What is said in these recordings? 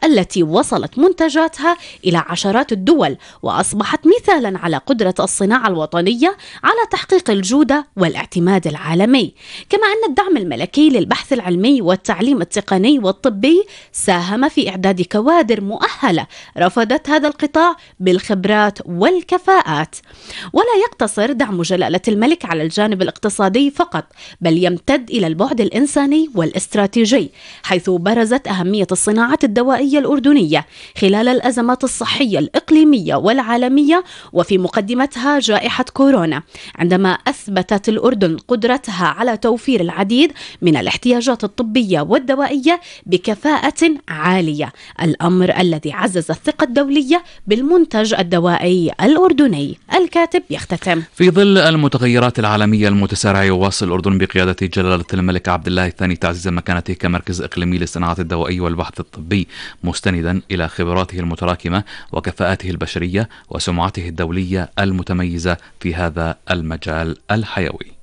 التي وصلت منتجاتها إلى عشرات الدول، وأصبحت مثالا على قدرة الصناعة الوطنية على تحقيق الجودة والاعتماد العالمي. كما أن الدعم الملكي للبحث العلمي والتعليم التقني والطبي ساهم في إعداد كوادر مؤهلة رفضت هذا القطاع بالخبرات والكفاءات. ولا يقتصر دعم جلالة الملك على الجانب الاقتصادي فقط، بل يمتد إلى البعد الإنساني والاستراتيجي، حيث برزت أهمية الصناعات الدوائية الأردنية خلال الأزمات الصحية الإقليمية والعالمية، وفي مقدمتها جائحة كورونا، عندما أثبتت الأردن قدرتها على توفير العديد من الاحتياجات الطبية والدوائية بكفاءة عالية، الأمر الذي عزز الثقة الدولية بالمنتج الدوائي الأردني. الكاتب يختتم: في ظل المتغيرات العالمية المتسارعة، يواصل الأردن بقيادة جلالة الملك عبد الله الثاني تعزيز مكانته كمركز إقليمي للصناعة الدوائية والبحث الطبي، مستندا إلى خبراته المتراكمة وكفاءاته البشرية وسمعته الدولية المتميزة في هذا المجال الحيوي.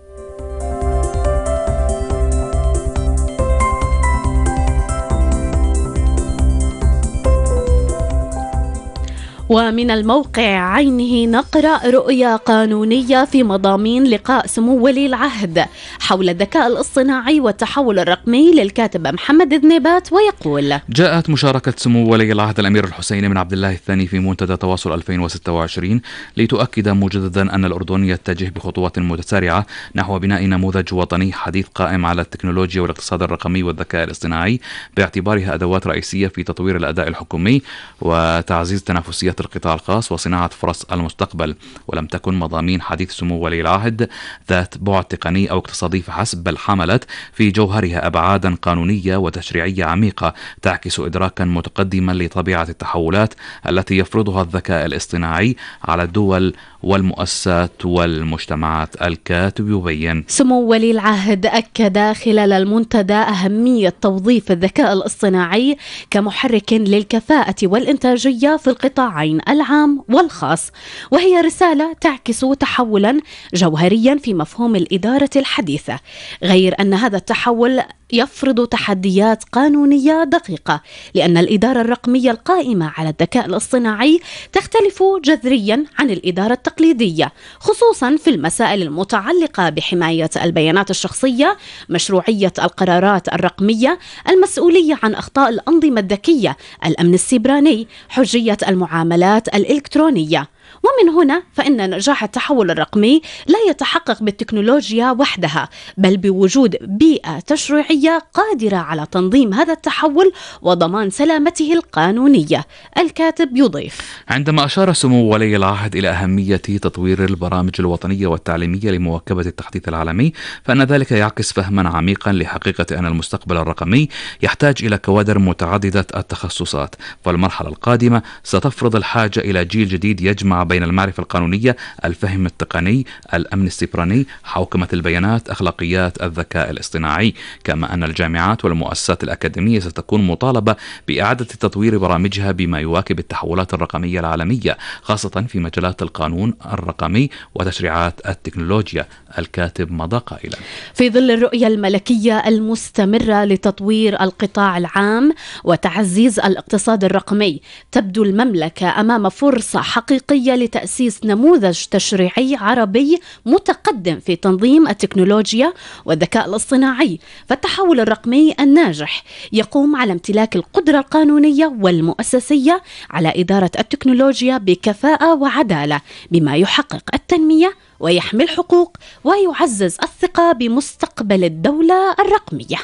ومن الموقع عينه نقرأ رؤية قانونية في مضامين لقاء سمو ولي العهد حول الذكاء الاصطناعي والتحول الرقمي للكاتب محمد الذنيبات، ويقول: جاءت مشاركة سمو ولي العهد الأمير الحسين بن عبد الله الثاني في منتدى تواصل 2026 لتؤكد مجددا أن الأردن يتجه بخطوات متسارعة نحو بناء نموذج وطني حديث قائم على التكنولوجيا والاقتصاد الرقمي والذكاء الاصطناعي، باعتبارها أدوات رئيسية في تطوير الأداء الحكومي وتعزيز تنافسية القطاع الخاص وصناعة فرص المستقبل. ولم تكن مضامين حديث سمو ولي العهد ذات بعد تقني أو اقتصادي فحسب، بل حملت في جوهرها أبعادا قانونية وتشريعية عميقة تعكس إدراكا متقدما لطبيعة التحولات التي يفرضها الذكاء الاصطناعي على الدول والمؤسسات والمجتمعات. الكاتب يبين: سمو ولي العهد أكد خلال المنتدى أهمية توظيف الذكاء الاصطناعي كمحرك للكفاءة والإنتاجية في القطاعين العام والخاص، وهي رسالة تعكس تحولا جوهريا في مفهوم الإدارة الحديثة، غير أن هذا التحول يفرض تحديات قانونية دقيقة، لأن الإدارة الرقمية القائمة على الذكاء الاصطناعي تختلف جذريا عن الإدارة التقليدية، خصوصا في المسائل المتعلقة بحماية البيانات الشخصية، مشروعية القرارات الرقمية، المسؤولية عن أخطاء الأنظمة الذكية، الأمن السيبراني، حجية المعاملات الإلكترونية. ومن هنا فإن نجاح التحول الرقمي لا يتحقق بالتكنولوجيا وحدها، بل بوجود بيئة تشريعية قادرة على تنظيم هذا التحول وضمان سلامته القانونية. الكاتب يضيف: عندما أشار سمو ولي العهد إلى أهمية تطوير البرامج الوطنية والتعليمية لمواكبة التحديث العالمي، فإن ذلك يعكس فهما عميقا لحقيقة أن المستقبل الرقمي يحتاج إلى كوادر متعددة التخصصات، فالمرحلة القادمة ستفرض الحاجة إلى جيل جديد يجمع بين المعرفة القانونية، الفهم التقني، الأمن السيبراني، حوكمة البيانات، أخلاقيات الذكاء الاصطناعي. كما أن الجامعات والمؤسسات الأكاديمية ستكون مطالبة بإعادة تطوير برامجها بما يواكب التحولات الرقمية العالمية، خاصة في مجالات القانون الرقمي وتشريعات التكنولوجيا. الكاتب مضى قائلا: في ظل الرؤية الملكية المستمرة لتطوير القطاع العام وتعزيز الاقتصاد الرقمي، تبدو المملكة أمام فرصة حقيقية لتأسيس نموذج تشريعي عربي متقدم في تنظيم التكنولوجيا والذكاء الاصطناعي. فالتحول الرقمي الناجح يقوم على امتلاك القدرة القانونية والمؤسسية على إدارة التكنولوجيا بكفاءة وعدالة، بما يحقق التنمية ويحمي الحقوق ويعزز الثقة بمستقبل الدولة الرقمية.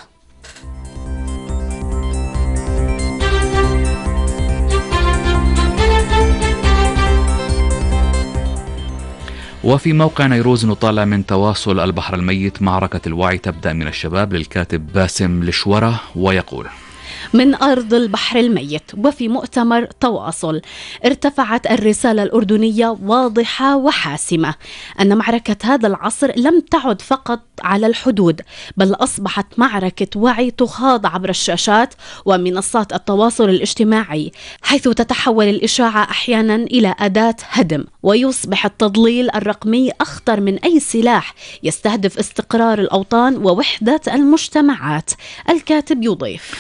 وفي موقع نيروز نطالع من تواصل البحر الميت: معركة الوعي تبدأ من الشباب، للكاتب باسم لشورة، ويقول: من أرض البحر الميت وفي مؤتمر تواصل ارتفعت الرسالة الأردنية واضحة وحاسمة أن معركة هذا العصر لم تعد فقط على الحدود، بل أصبحت معركة وعي تخاض عبر الشاشات ومنصات التواصل الاجتماعي، حيث تتحول الإشاعة أحيانا إلى أداة هدم، ويصبح التضليل الرقمي أخطر من أي سلاح يستهدف استقرار الأوطان ووحدة المجتمعات. الكاتب يضيف: لقد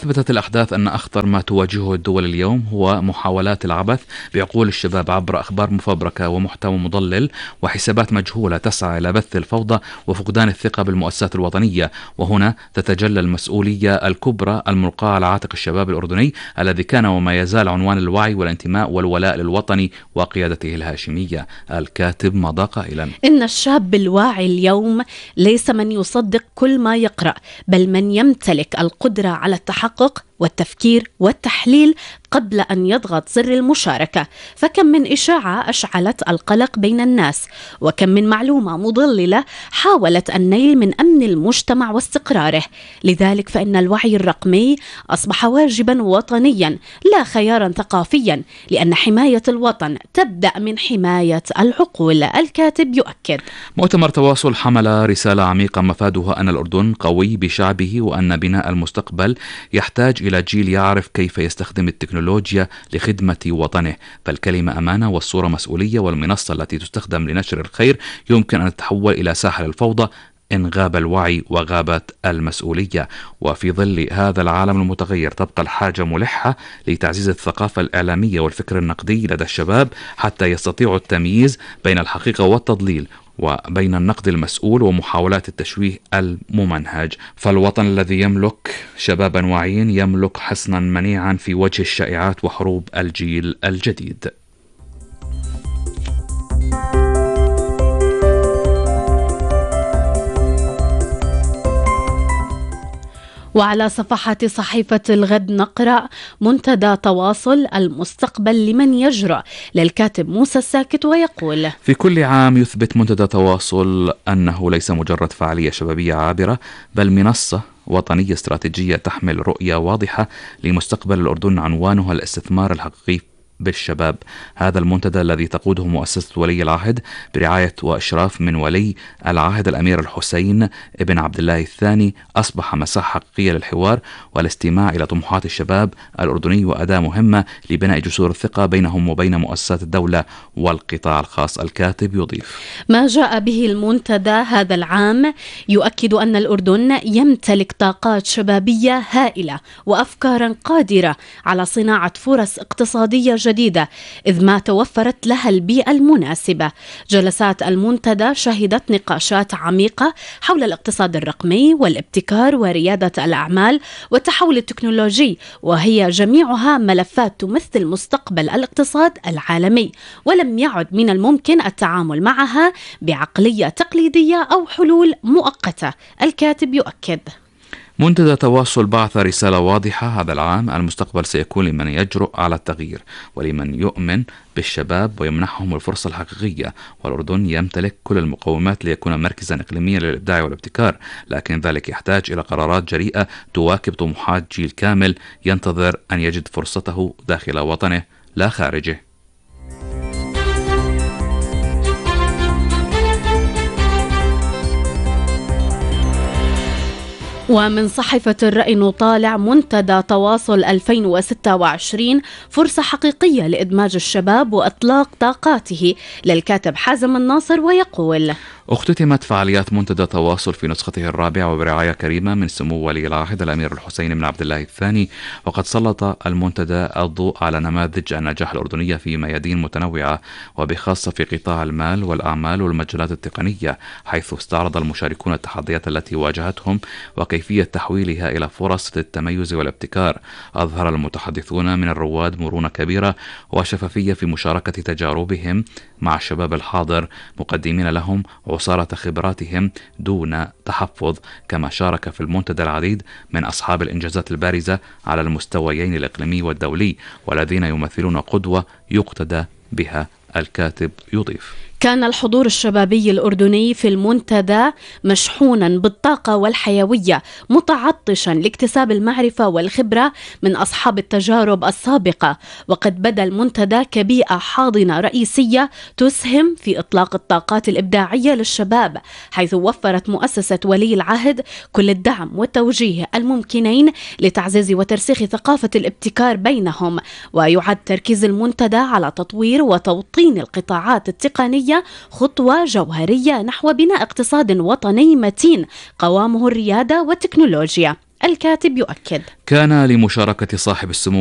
وأثبتت الأحداث أن أخطر ما تواجهه الدول اليوم هو محاولات العبث بعقول الشباب عبر أخبار مفبركة ومحتوى مضلل وحسابات مجهولة تسعى إلى بث الفوضى وفقدان الثقة بالمؤسسات الوطنية. وهنا تتجلى المسؤولية الكبرى الملقاة على عاتق الشباب الأردني الذي كان وما يزال عنوان الوعي والانتماء والولاء للوطني وقيادته الهاشمية. الكاتب مضى قائلا: إن الشاب الواعي اليوم ليس من يصدق كل ما يقرأ، بل من يمتلك القدرة على التحقق والتفكير والتحليل قبل أن يضغط زر المشاركة. فكم من إشاعة أشعلت القلق بين الناس، وكم من معلومة مضللة حاولت النيل من أمن المجتمع واستقراره. لذلك فإن الوعي الرقمي أصبح واجبا وطنيا لا خيارا ثقافيا، لأن حماية الوطن تبدأ من حماية العقول. الكاتب يؤكد: مؤتمر تواصل حمل رسالة عميقة مفادها أن الأردن قوي بشعبه، وأن بناء المستقبل يحتاج إلى جيل يعرف كيف يستخدم التكنولوجيا لخدمة وطنه. فالكلمة أمانة والصورة مسؤولية، والمنصة التي تستخدم لنشر الخير يمكن أن تتحول إلى ساحة الفوضى إن غاب الوعي وغابت المسؤولية. وفي ظل هذا العالم المتغير تبقى الحاجة ملحة لتعزيز الثقافة الإعلامية والفكر النقدي لدى الشباب حتى يستطيعوا التمييز بين الحقيقة والتضليل، وبين النقد المسؤول ومحاولات التشويه الممنهج. فالوطن الذي يملك شبابا واعيين يملك حصنا منيعا في وجه الشائعات وحروب الجيل الجديد. وعلى صفحة صحيفة الغد نقرأ: منتدى تواصل المستقبل لمن يجرأ، للكاتب موسى الساكت، ويقول: في كل عام يثبت منتدى تواصل أنه ليس مجرد فعالية شبابية عابرة، بل منصة وطنية استراتيجية تحمل رؤية واضحة لمستقبل الأردن عنوانها الاستثمار الحقيقي بالشباب. هذا المنتدى الذي تقوده مؤسسة ولي العهد برعاية وإشراف من ولي العهد الأمير الحسين ابن عبد الله الثاني أصبح مساحة حقيقية للحوار والاستماع إلى طموحات الشباب الأردني، وأداة مهمة لبناء جسور الثقة بينهم وبين مؤسسات الدولة والقطاع الخاص. الكاتب يضيف: ما جاء به المنتدى هذا العام يؤكد أن الأردن يمتلك طاقات شبابية هائلة وأفكارا قادرة على صناعة فرص اقتصادية جديدة، إذ ما توفرت لها البيئة المناسبة. جلسات المنتدى شهدت نقاشات عميقة حول الاقتصاد الرقمي والابتكار وريادة الأعمال والتحول التكنولوجي، وهي جميعها ملفات تمثل مستقبل الاقتصاد العالمي، ولم يعد من الممكن التعامل معها بعقلية تقليدية أو حلول مؤقتة. الكاتب يؤكد: منتدى تواصل بعث رسالة واضحة هذا العام: المستقبل سيكون لمن يجرؤ على التغيير ولمن يؤمن بالشباب ويمنحهم الفرصة الحقيقية. والأردن يمتلك كل المقومات ليكون مركزا إقليميا للإبداع والابتكار، لكن ذلك يحتاج إلى قرارات جريئة تواكب طموحات جيل كامل ينتظر أن يجد فرصته داخل وطنه لا خارجه. ومن صحيفة الرأي نطالع: منتدى تواصل 2026 فرصة حقيقية لإدماج الشباب وإطلاق طاقاته، للكاتب حازم الناصر، ويقول: اختتمت فعاليات منتدى تواصل في نسخته الرابعة وبرعاية كريمة من سمو ولي العهد الأمير الحسين بن عبد الله الثاني، وقد سلط المنتدى الضوء على نماذج النجاح الأردنية في ميادين متنوعة، وبخاصة في قطاع المال والأعمال والمجالات التقنية، حيث استعرض المشاركون التحديات التي واجهتهم وكيفية تحويلها إلى فرص للتميز والابتكار. أظهر المتحدثون من الرواد مرونة كبيرة وشفافية في مشاركة تجاربهم مع الشباب الحاضر، مقدمين لهم عصارة خبراتهم دون تحفظ. كما شارك في المنتدى العديد من أصحاب الإنجازات البارزة على المستويين الإقليمي والدولي، والذين يمثلون قدوة يقتدى بها. الكاتب يضيف: كان الحضور الشبابي الأردني في المنتدى مشحونا بالطاقة والحيوية، متعطشا لاكتساب المعرفة والخبرة من أصحاب التجارب السابقة. وقد بدا المنتدى كبيئة حاضنة رئيسية تسهم في إطلاق الطاقات الإبداعية للشباب، حيث وفرت مؤسسة ولي العهد كل الدعم والتوجيه الممكنين لتعزيز وترسيخ ثقافة الابتكار بينهم. ويعد تركيز المنتدى على تطوير وتوطين القطاعات التقنية خطوة جوهرية نحو بناء اقتصاد وطني متين قوامه الريادة والتكنولوجيا. الكاتب يؤكد: كان لمشاركة صاحب السمو